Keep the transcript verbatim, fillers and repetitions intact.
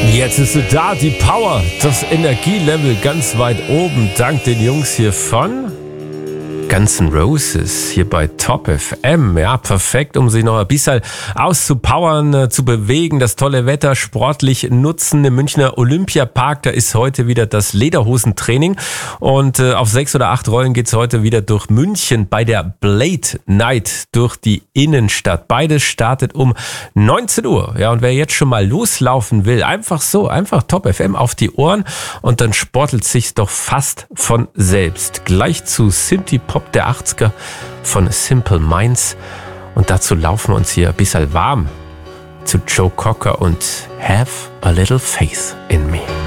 Jetzt ist sie da, die Power, das Energielevel ganz weit oben, dank den Jungs hier von Guns N' Roses hier bei Top F M. Ja, perfekt, um sich noch ein bisschen auszupowern, äh, zu bewegen, das tolle Wetter sportlich nutzen. Im Münchner Olympiapark, da ist heute wieder das Lederhosentraining und äh, auf sechs oder acht Rollen geht's heute wieder durch München bei der Blade Night durch die Innenstadt. Beides startet um neunzehn Uhr. Ja, und wer jetzt schon mal loslaufen will, einfach so, einfach Top F M auf die Ohren und dann sportelt sich's doch fast von selbst. Gleich zu Synthie Pop der achtziger von Simple Minds. Und dazu laufen wir uns hier ein bisschen warm zu Joe Cocker und Have a Little Faith in Me.